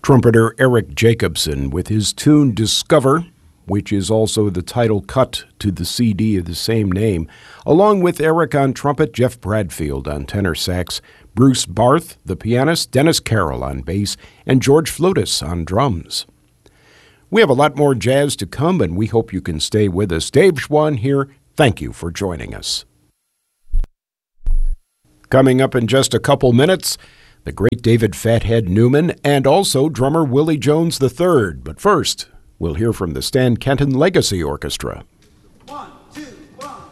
Trumpeter Eric Jacobson with his tune Discover, which is also the title cut to the CD of the same name, along with Eric on trumpet, Jeff Bradfield on tenor sax, Bruce Barth, the pianist, Dennis Carroll on bass, and George Flutis on drums. We have a lot more jazz to come, and we hope you can stay with us. Dave Schwann here. Thank you for joining us. Coming up in just a couple minutes, the great David Fathead Newman and also drummer Willie Jones III. But first, we'll hear from the Stan Kenton Legacy Orchestra. 1